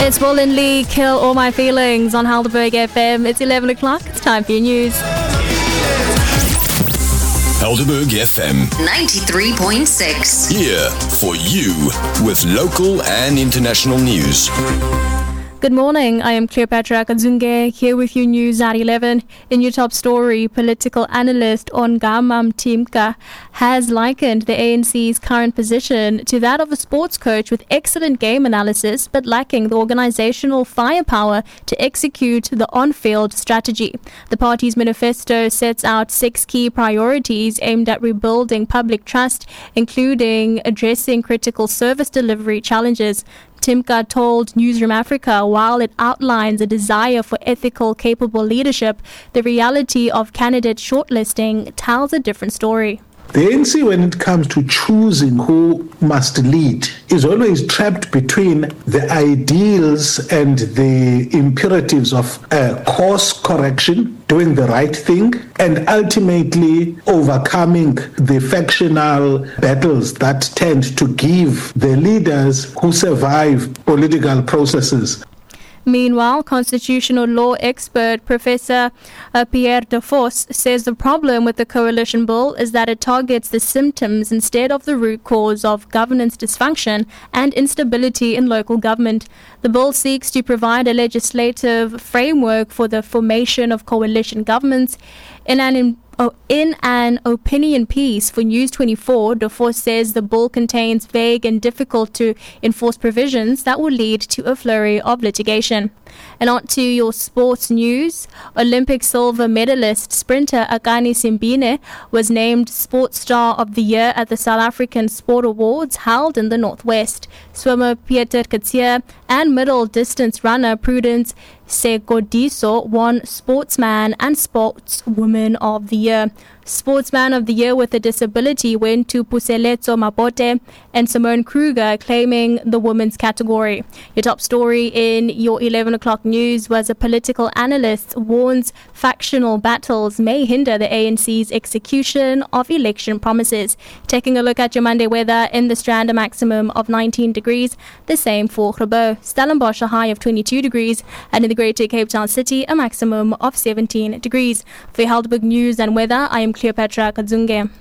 It's Will and Lee, Kill All My Feelings on Helderberg FM. It's 11 o'clock. It's time for your news. Helderberg FM 93.6. here for you with local and international news. Good morning. I am Cleopatra Kadzunge here with your news at 11. In your top story, political analyst Ongama Mtimka has likened the ANC's current position to that of a sports coach with excellent game analysis but lacking the organizational firepower to execute the on-field strategy. The party's manifesto sets out 6 key priorities aimed at rebuilding public trust, including addressing critical service delivery challenges. Timka told Newsroom Africa while it outlines a desire for ethical, capable leadership, the reality of candidate shortlisting tells a different story. The ANC, when it comes to choosing who must lead, is always trapped between the ideals and the imperatives of course correction, doing the right thing, and ultimately overcoming the factional battles that tend to give the leaders who survive political processes. Meanwhile, constitutional law expert Professor Pierre de Vos says the problem with the coalition bill is that it targets the symptoms instead of the root cause of governance dysfunction and instability in local government. The bill seeks to provide a legislative framework for the formation of coalition governments. In an opinion piece for News 24, De Vos says the bill contains vague and difficult to enforce provisions that will lead to a flurry of litigation. And on to your sports news. Olympic silver medalist sprinter Akani Simbine was named Sports Star of the Year at the South African Sport Awards held in the Northwest. Swimmer Pieter Katsier and middle distance runner Prudence Segodiso won Sportsman and Sportswoman of the Year. Sportsman of the Year with a disability went to Puseletso Mabote and Simone Kruger, claiming the women's category. Your top story in your 11 o'clock news was a political analyst warns factional battles may hinder the ANC's execution of election promises. Taking a look at your Monday weather, in the Strand a maximum of 19 degrees, the same for Grabo. Stellenbosch a high of 22 degrees, and in the Greater Cape Town City a maximum of 17 degrees. For Helderberg News and Weather, I am Cleopatra Kadzunge.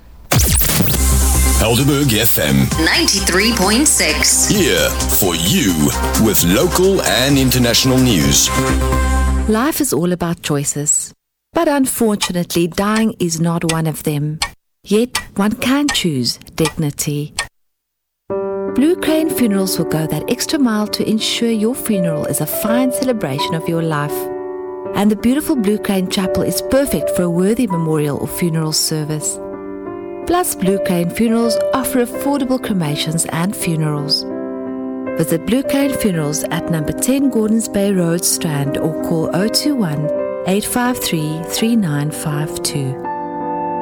Helderberg FM 93.6. here for you with local and international news. Life is all about choices, but unfortunately dying is not one of them. Yet one can choose dignity. Blue Crane Funerals will go that extra mile to ensure your funeral is a fine celebration of your life. And the beautiful Blue Crane Chapel is perfect for a worthy memorial or funeral service. Plus, Blue Crane Funerals offer affordable cremations and funerals. Visit Blue Crane Funerals at number 10 Gordons Bay Road, Strand, or call 021 853 3952.